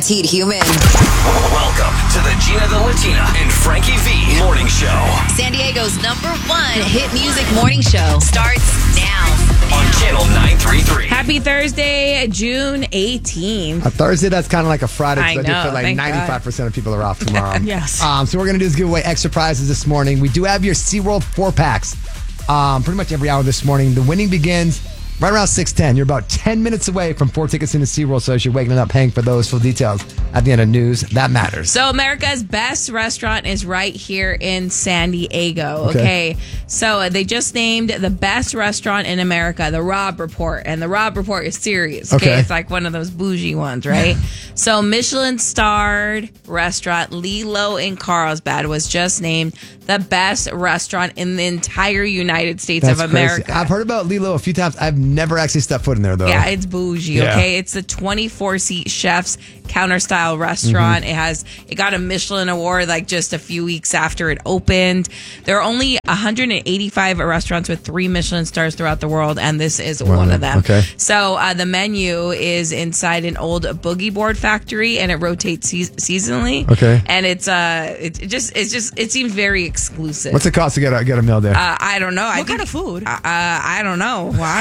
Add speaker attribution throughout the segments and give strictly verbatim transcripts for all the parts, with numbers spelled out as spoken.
Speaker 1: Petite human.
Speaker 2: Welcome to the Gina the Latina and Frankie V Morning Show.
Speaker 1: San Diego's number one hit music morning show starts now.
Speaker 2: On Channel nine thirty-three.
Speaker 3: Happy Thursday, June eighteenth.
Speaker 4: A Thursday, that's kind of like a Friday.
Speaker 3: I
Speaker 4: I do
Speaker 3: know,
Speaker 4: feel like
Speaker 3: thank
Speaker 4: ninety-five percent of people are off tomorrow.
Speaker 3: Yes.
Speaker 4: Um, so we're going to do is give away extra prizes this morning. We do have your SeaWorld four packs um, pretty much every hour this morning. The winning begins right around six ten. You're about ten minutes away from four tickets into SeaWorld, so as you're waking up paying for those, full details at the end of news. That matters.
Speaker 3: So America's best restaurant is right here in San Diego, okay?
Speaker 4: Okay.
Speaker 3: So they just named the best restaurant in America, the Robb Report. And the Robb Report is serious, okay?
Speaker 4: Okay.
Speaker 3: It's like one of those bougie ones, right? So Michelin-starred restaurant Lilo in Carlsbad was just named the best restaurant in the entire United States
Speaker 4: That's
Speaker 3: of America.
Speaker 4: crazy. I've heard about Lilo a few times. I've never actually stepped foot in there, though.
Speaker 3: Yeah, it's bougie,
Speaker 4: Yeah.
Speaker 3: okay? It's a twenty-four seat chef's counter-style restaurant.
Speaker 4: Mm-hmm.
Speaker 3: It has it got a Michelin award like just a few weeks after it opened. There are only one hundred eighty-five restaurants with three Michelin stars throughout the world, and this is
Speaker 4: Wow.
Speaker 3: one of them.
Speaker 4: Okay.
Speaker 3: So uh, the menu is inside an old boogie board factory, and it rotates se- seasonally.
Speaker 4: Okay.
Speaker 3: And it's uh, it, it just it's just it seems very exclusive.
Speaker 4: What's it cost to get a, get a meal there?
Speaker 3: uh, I don't know. I
Speaker 5: What
Speaker 3: think-
Speaker 5: kind of food?
Speaker 3: Uh, uh, I don't know. Well,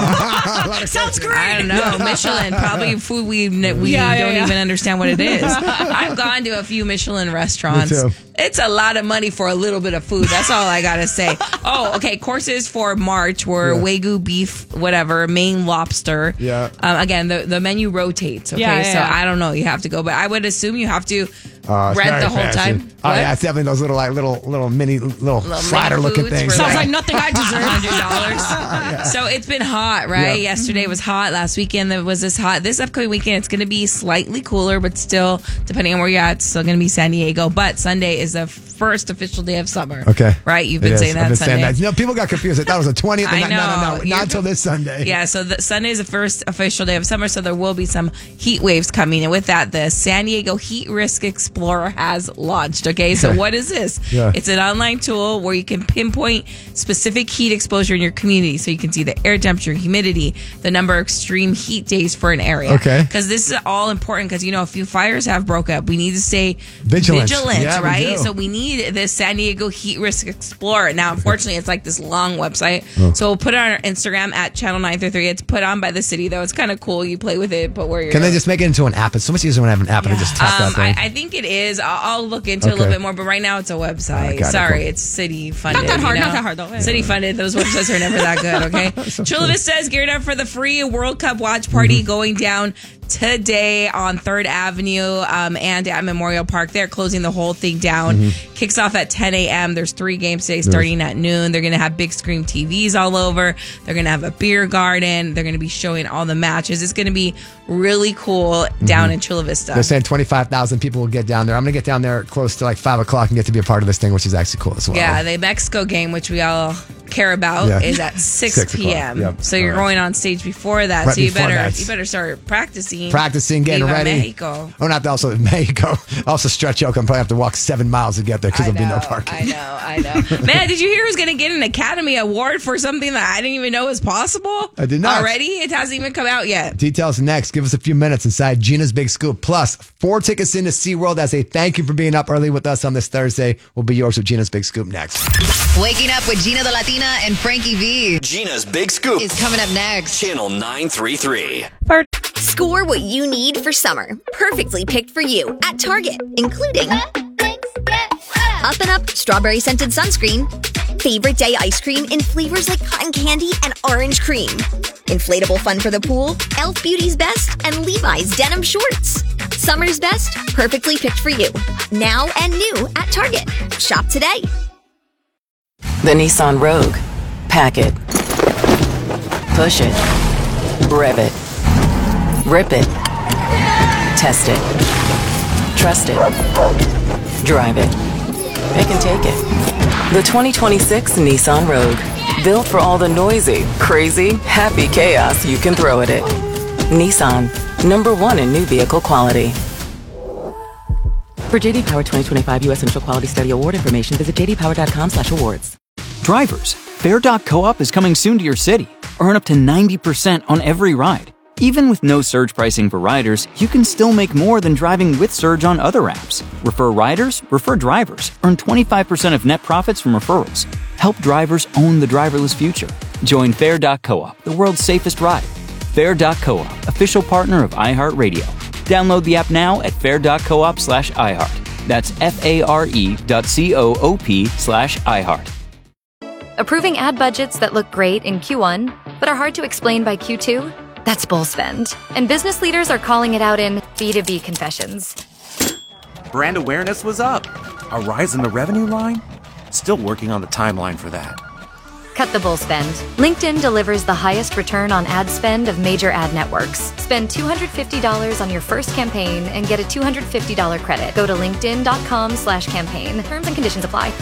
Speaker 3: I don't know.
Speaker 5: Sounds great.
Speaker 3: I don't know. Michelin, probably food we we
Speaker 5: Yeah, yeah,
Speaker 3: don't
Speaker 5: yeah.
Speaker 3: even understand what it is. I've gone to a few Michelin restaurants.
Speaker 4: Me too.
Speaker 3: It's a lot of money for a little bit of food. That's all I gotta say. Oh, okay. Courses for March were
Speaker 4: Yeah.
Speaker 3: Wagyu beef, whatever, Maine lobster.
Speaker 4: Yeah.
Speaker 3: Um, again, the the menu rotates. Okay,
Speaker 5: Yeah, yeah,
Speaker 3: so
Speaker 5: yeah.
Speaker 3: I don't know. You have to go, but I would assume you have to
Speaker 4: Uh, it's
Speaker 3: rent
Speaker 4: very
Speaker 3: the whole
Speaker 4: fancy.
Speaker 3: time.
Speaker 4: Oh,
Speaker 3: What?
Speaker 4: yeah, it's definitely those little, like, little, little mini, little,
Speaker 3: Little
Speaker 4: slider
Speaker 3: mini
Speaker 4: looking
Speaker 3: foods
Speaker 4: things.
Speaker 3: for
Speaker 5: Sounds
Speaker 3: like-
Speaker 5: like nothing I deserve.
Speaker 3: hundred dollars. So it's been hot, right?
Speaker 4: Yeah.
Speaker 3: Yesterday was hot. Last weekend it was this hot. This upcoming weekend it's going to be slightly cooler, but still, depending on where you're at, it's still going to be San Diego. But Sunday is the first official day of summer.
Speaker 4: Okay.
Speaker 3: right? You've
Speaker 4: It
Speaker 3: been
Speaker 4: is.
Speaker 3: saying
Speaker 4: I've
Speaker 3: that
Speaker 4: been
Speaker 3: Sunday.
Speaker 4: saying that. You know, people got confused. I thought it was the twentieth.
Speaker 3: I
Speaker 4: No, no, no,
Speaker 3: know.
Speaker 4: no.
Speaker 3: You're-
Speaker 4: Not until this Sunday.
Speaker 3: Yeah, so the, Sunday is the first official day of summer, so there will be some heat waves coming. And with that, the San Diego Heat Risk Explorer has launched. Okay, so what is this?
Speaker 4: Yeah.
Speaker 3: It's an online tool where you can pinpoint specific heat exposure in your community, so you can see the air temperature, humidity, the number of extreme heat days for an area.
Speaker 4: Okay.
Speaker 3: Because this is all important because, you know, a few fires have broke up. We need to stay
Speaker 4: Vigilant.
Speaker 3: vigilant,
Speaker 4: Yeah, we
Speaker 3: right?
Speaker 4: do.
Speaker 3: So we need this San Diego Heat Risk Explorer. Now, unfortunately, it's like this long website.
Speaker 4: Oh.
Speaker 3: So we'll put it on our Instagram at Channel nine thirty-three. It's put on by the city, though. It's kind of cool. You play with it, but where you're
Speaker 4: Can they just make it into an app? It's so much easier when I have an app and I just tap
Speaker 3: um,
Speaker 4: that
Speaker 3: I,
Speaker 4: thing.
Speaker 3: I think it is. I'll, I'll look into it a
Speaker 4: Okay.
Speaker 3: little bit more, but right now it's a website.
Speaker 4: Oh, got it.
Speaker 3: Sorry,
Speaker 4: Cool.
Speaker 3: it's city funded.
Speaker 5: Not that hard,
Speaker 3: you know?
Speaker 5: not that hard, though. Yeah.
Speaker 3: City funded. Those websites are never that good, okay? Chula Vista is geared up for the free World Cup watch party
Speaker 4: Mm-hmm.
Speaker 3: going down today on third Avenue um, and at Memorial Park. They're closing the whole thing down.
Speaker 4: Mm-hmm.
Speaker 3: Kicks off at ten a.m. There's three games today starting at noon. They're going to have big screen T Vs all over. They're going to have a beer garden. They're going to be showing all the matches. It's going to be really cool down in Chula Vista.
Speaker 4: They're saying twenty-five thousand people will get down there. I'm going to get down there close to like five o'clock and get to be a part of this thing, which is actually cool as well.
Speaker 3: Yeah, the Mexico game, which we all care about,
Speaker 4: Yeah.
Speaker 3: is at six
Speaker 4: Six o'clock.
Speaker 3: p.m.
Speaker 4: Yep.
Speaker 3: So you're
Speaker 4: All right.
Speaker 3: going on stage before that.
Speaker 4: Right
Speaker 3: so you
Speaker 4: before
Speaker 3: better
Speaker 4: that.
Speaker 3: you better start practicing.
Speaker 4: Practicing, getting
Speaker 3: Viva
Speaker 4: ready.
Speaker 3: Mexico.
Speaker 4: Oh, not also Mexico. Also stretch out. I'm probably have to walk seven miles to get there because
Speaker 3: I
Speaker 4: there'll be
Speaker 3: know,
Speaker 4: no parking.
Speaker 3: I know, I know. Man, did you hear who's going to get an Academy Award for something that I didn't even know was possible?
Speaker 4: I did not.
Speaker 3: Already? It hasn't even come out yet.
Speaker 4: Details next. Give us a few minutes inside Gina's Big Scoop. Plus, four tickets into SeaWorld as a thank you for being up early with us on this Thursday. Will be yours with Gina's Big Scoop next.
Speaker 1: Waking up with Gina the Latina and Frankie V
Speaker 2: Gina's Big Scoop.
Speaker 1: is coming up next.
Speaker 2: Channel nine thirty-three.
Speaker 6: Score what you need for summer. Perfectly picked for you at Target, including Up and Up strawberry scented sunscreen, favorite day ice cream in flavors like cotton candy and orange cream, inflatable fun for the pool, Elf Beauty's Best, and Levi's denim shorts. Summer's best, perfectly picked for you. Now and new at Target. Shop today.
Speaker 7: The Nissan Rogue. Pack it. Push it. Rev it. Rip it. Test it. Trust it. Drive it. It can take it. The twenty twenty-six Nissan Rogue. Built for all the noisy, crazy, happy chaos you can throw at it. Nissan. Number one in new vehicle quality. For J D Power twenty twenty-five U S Initial Quality Study Award information, visit j d power dot com slash awards.
Speaker 8: Drivers, Fair Doc Co-op is coming soon to your city. Earn up to ninety percent on every ride.
Speaker 5: Even with no surge pricing for riders, you can still make more than driving with Surge on other apps. Refer riders, refer drivers. Earn twenty-five percent of net profits from referrals. Help drivers own the driverless future. Join Fair dot coop, the world's safest ride. Fair dot coop, official partner of iHeartRadio. Download the app now at fair dot coop slash iHeart. That's F-A-R-E dot C-O-O-P slash iHeart.
Speaker 8: Approving ad budgets that look great in Q one, but are hard to explain by Q two? That's bull spend. And business leaders are calling it out in B two B confessions.
Speaker 9: Brand awareness was up. A rise in the revenue line? Still working on the timeline for that.
Speaker 8: Cut the bull spend. LinkedIn delivers the highest return on ad spend of major ad networks. Spend two hundred fifty dollars on your first campaign and get a two hundred fifty dollars credit. Go to linkedin.com slash campaign. Terms and conditions apply.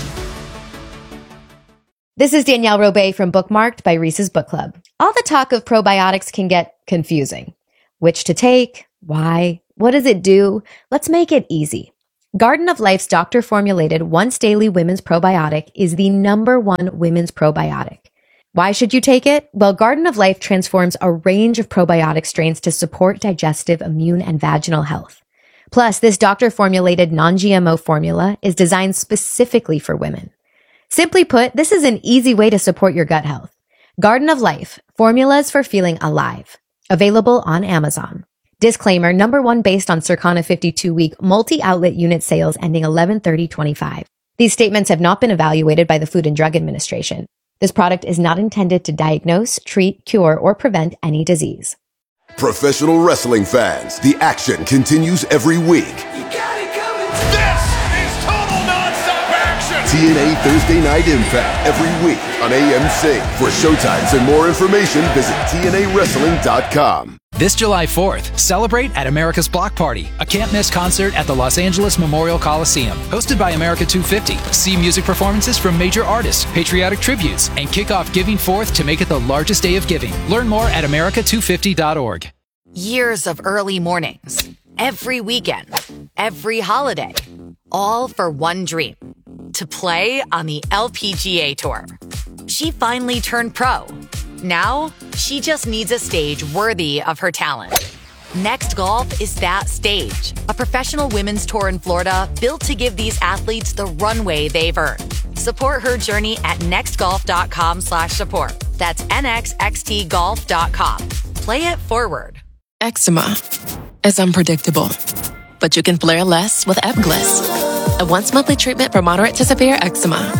Speaker 10: This is Danielle Robay from Bookmarked by Reese's Book Club. All the talk of probiotics can get confusing. Which to take? Why? What does it do? Let's make it easy. Garden of Life's doctor-formulated once-daily women's probiotic is the number one women's probiotic. Why should you take it? Well, Garden of Life transforms a range of probiotic strains to support digestive, immune, and vaginal health. Plus, this doctor-formulated non-G M O formula is designed specifically for women. Simply put, this is an easy way to support your gut health. Garden of Life, formulas for feeling alive. Available on Amazon. Disclaimer, number one based on Circana fifty-two week multi-outlet unit sales ending eleven thirty twenty-five. These statements have not been evaluated by the Food and Drug Administration. This product is not intended to diagnose, treat, cure, or prevent any disease.
Speaker 11: Professional wrestling fans, the action continues every week.
Speaker 2: You got it coming. This is total nonstop action.
Speaker 11: T N A Thursday Night Impact every week on A M C. For showtimes and more information, visit T N A wrestling dot com.
Speaker 12: This July fourth, celebrate at America's Block Party, a can't-miss concert at the Los Angeles Memorial Coliseum. Hosted by America two fifty. See music performances from major artists, patriotic tributes, and kick off Giving Forth to make it the largest day of giving. Learn more at America two fifty dot org.
Speaker 1: Years of early mornings, every weekend, every holiday, all for one dream, to play on the L P G A Tour. She finally turned pro. Now, she just needs a stage worthy of her talent. Next Golf is that stage. A professional women's tour in Florida built to give these athletes the runway they've earned. Support her journey at nextgolf.com slash support. That's nxxtgolf dot com. Play it forward.
Speaker 13: Eczema is unpredictable, but you can flare less with Ebglyss, a once-monthly treatment for moderate to severe eczema.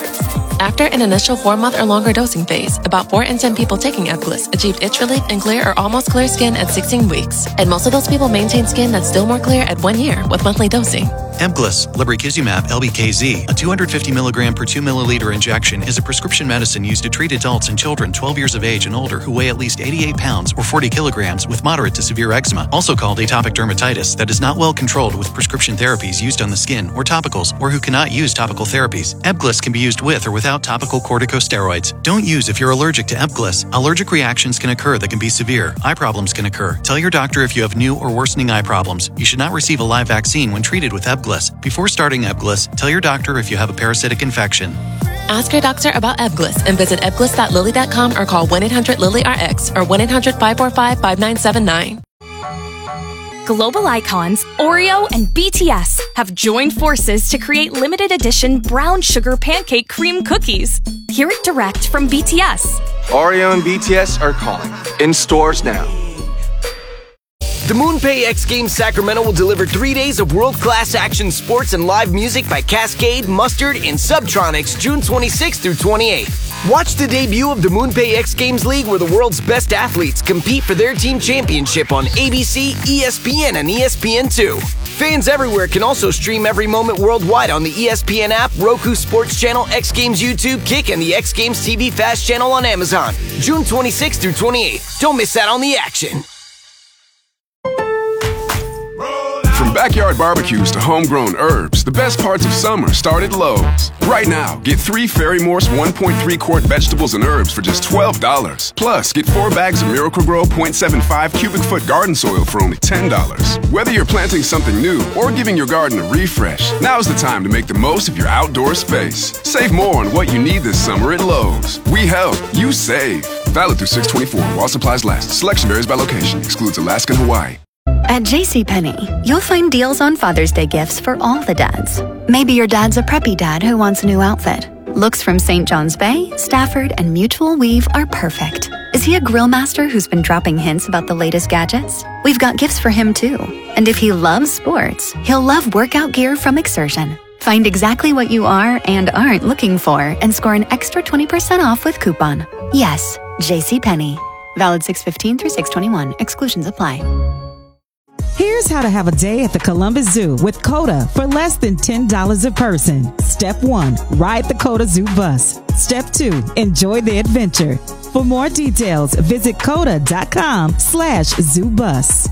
Speaker 13: After an initial four-month or longer dosing phase, about four in ten people taking Ebglyss achieved itch relief and clear or almost clear skin at sixteen weeks. And most of those people maintain skin that's still more clear at one year with monthly dosing.
Speaker 14: Ebglyss, lebrikizumab L B K Z, a two hundred fifty milligram per two milliliter injection, is a prescription medicine used to treat adults and children twelve years of age and older who weigh at least eighty-eight pounds or forty kilograms with moderate to severe eczema, also called atopic dermatitis, that is not well controlled with prescription therapies used on the skin or topicals, or who cannot use topical therapies. Ebglyss can be used with or without topical corticosteroids. Don't use if you're allergic to Ebglyss. Allergic reactions can occur that can be severe. Eye problems can occur. Tell your doctor if you have new or worsening eye problems. You should not receive a live vaccine when treated with Ebglyss. Before starting Ebglyss, tell your doctor if you have a parasitic infection.
Speaker 13: Ask your doctor about Ebglyss and visit ebglyss dot lilly dot com or call one eight hundred lily R X or one eight hundred five four five five nine seven nine.
Speaker 15: Global icons Oreo and B T S have joined forces to create limited edition brown sugar pancake cream cookies. Hear it direct from B T S.
Speaker 16: Oreo and B T S are calling. In stores now.
Speaker 2: The MoonPay X Games Sacramento will deliver three days of world-class action sports and live music by Cascade, Mustard, and Subtronics June twenty-sixth through twenty-eighth. Watch the debut of the MoonPay X Games League, where the world's best athletes compete for their team championship on A B C, E S P N, and E S P N two. Fans everywhere can also stream every moment worldwide on the E S P N app, Roku Sports Channel, X Games YouTube, Kick, and the X Games T V Fast Channel on Amazon. June twenty-sixth through twenty-eighth. Don't miss out on the action.
Speaker 17: From backyard barbecues to homegrown herbs, the best parts of summer start at Lowe's. Right now, get three Fairy Morse one point three quart vegetables and herbs for just twelve dollars. Plus, get four bags of Miracle-Gro point seven five cubic foot garden soil for only ten dollars. Whether you're planting something new or giving your garden a refresh, now's the time to make the most of your outdoor space. Save more on what you need this summer at Lowe's. We help, you save. Valid through six twenty-four while supplies last. Selection varies by location. Excludes Alaska and Hawaii.
Speaker 18: At JCPenney, you'll find deals on Father's Day gifts for all the dads. Maybe your dad's a preppy dad who wants a new outfit. Looks from Saint John's Bay, Stafford, and Mutual Weave are perfect. Is he a grill master who's been dropping hints about the latest gadgets? We've got gifts for him too. And if he loves sports, he'll love workout gear from Exertion. Find exactly what you are and aren't looking for and score an extra twenty percent off with coupon. Yes, JCPenney. Valid six fifteen through six twenty-one. Exclusions apply.
Speaker 19: Here's how to have a day at the Columbus Zoo with CODA for less than ten dollars a person. Step one, ride the CODA Zoo bus. Step two, enjoy the adventure. For more details, visit coda.com slash zoo bus.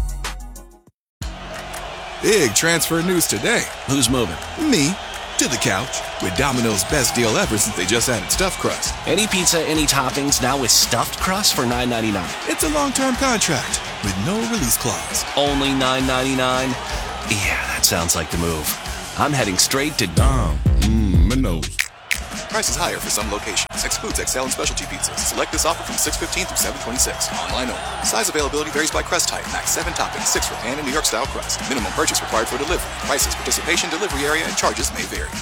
Speaker 20: Big transfer news today. Who's moving? Me. To the couch. With Domino's best deal ever since they just added stuffed crust.
Speaker 21: Any pizza, any toppings, now with stuffed crust for nine ninety-nine.
Speaker 20: It's a long-term contract with no release clause.
Speaker 21: Only nine ninety-nine? Yeah, that sounds like the move. I'm heading straight to Dom.
Speaker 20: Mmm, my nose. Prices higher for some locations. Excludes X L and specialty pizzas. Select this offer from six fifteen through seven twenty-six. Online only. Size availability varies by crust type. Max seven toppings, six for pan and New York style crust. Minimum purchase required for delivery. Prices, participation, delivery area, and charges may vary.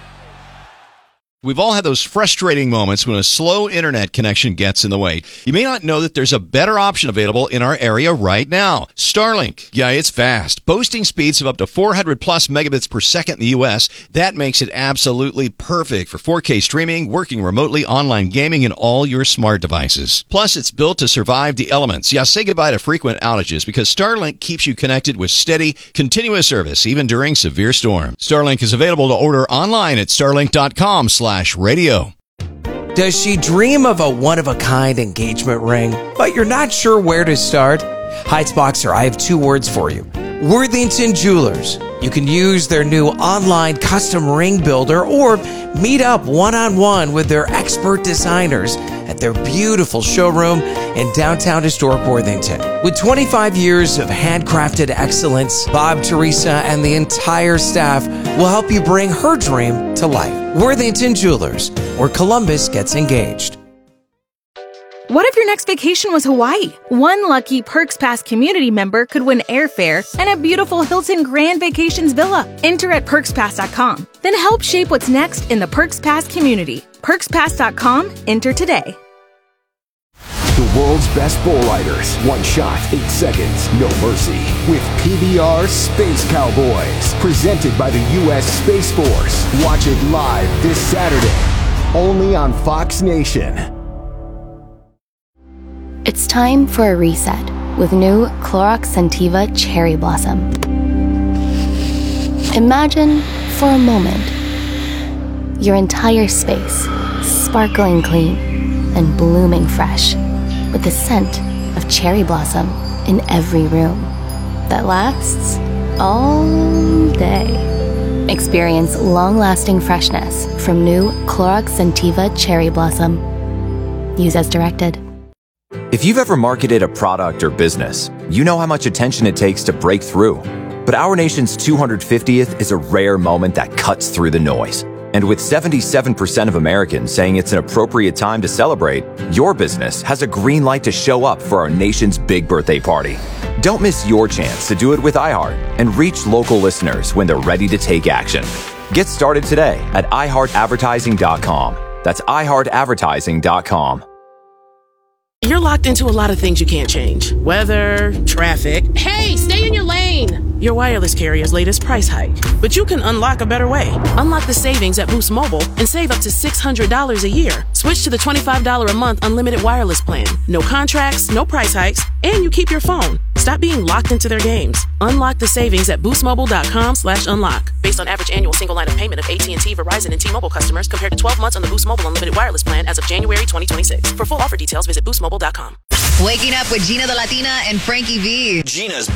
Speaker 22: We've all had those frustrating moments when a slow internet connection gets in the way. You may not know that there's a better option available in our area right now. Starlink. Yeah, it's fast. Boasting speeds of up to four hundred plus megabits per second in the U S. That makes it absolutely perfect for four K streaming, working remotely, online gaming, and all your smart devices. Plus, it's built to survive the elements. Yeah, say goodbye to frequent outages because Starlink keeps you connected with steady, continuous service, even during severe storms. Starlink is available to order online at starlink.com slash radio.
Speaker 23: Does she dream of a one-of-a-kind engagement ring, but you're not sure where to start? Heights Boxer, I have two words for you. Worthington Jewelers. You can use their new online custom ring builder or meet up one-on-one with their expert designers at their beautiful showroom in downtown historic Worthington. With twenty-five years of handcrafted excellence, Bob, Teresa, and the entire staff will help you bring her dream to life. Worthington Jewelers, where Columbus gets engaged.
Speaker 24: What if your next vacation was Hawaii? One lucky Perks Pass community member could win airfare and a beautiful Hilton Grand Vacations villa. Enter at perks pass dot com. Then help shape what's next in the Perks Pass community. perks pass dot com. Enter today.
Speaker 11: The world's best bull riders. One shot, eight seconds, no mercy. With P B R Space Cowboys. Presented by the U S Space Force. Watch it live this Saturday. Only on Fox Nation.
Speaker 10: It's time for a reset with new Clorox Scentiva Cherry Blossom. Imagine, for a moment, your entire space sparkling clean and blooming fresh with the scent of cherry blossom in every room that lasts all day. Experience long-lasting freshness from new Clorox Scentiva Cherry Blossom. Use as directed.
Speaker 25: If you've ever marketed a product or business, you know how much attention it takes to break through. But our nation's two hundred fiftieth is a rare moment that cuts through the noise. And with seventy-seven percent of Americans saying it's an appropriate time to celebrate, your business has a green light to show up for our nation's big birthday party. Don't miss your chance to do it with iHeart and reach local listeners when they're ready to take action. Get started today at i heart advertising dot com. That's i heart advertising dot com.
Speaker 26: You're locked into a lot of things you can't change. Weather, traffic. Hey, stay in your lane! Your wireless carrier's latest price hike. But you can unlock a better way. Unlock the savings at Boost Mobile and save up to six hundred dollars a year. Switch to the twenty-five dollars a month unlimited wireless plan. No contracts, no price hikes, and you keep your phone. Stop being locked into their games. Unlock the savings at boostmobile.com slash unlock. Based on average annual single line of payment of A T and T, Verizon, and T-Mobile customers compared to twelve months on the Boost Mobile unlimited wireless plan as of January twenty twenty-six. For full offer details, visit boost mobile dot com.
Speaker 27: Waking up with Gina the Latina and Frankie V.
Speaker 21: Gina's